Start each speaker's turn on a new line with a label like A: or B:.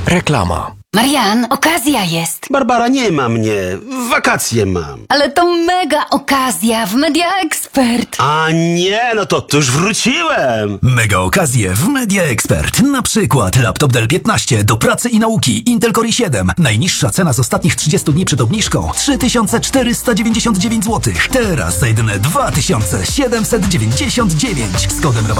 A: Reklama.
B: Marian, okazja jest.
C: Barbara, nie ma mnie. Wakacje mam.
B: Ale to mega okazja w Media Expert.
C: A nie, no to już wróciłem.
D: Mega okazje w Media Expert. Na przykład laptop Dell 15 do pracy i nauki Intel Core i7. Najniższa cena z ostatnich 30 dni przed obniżką 3499 zł. Teraz za jedyne 2799 z kodem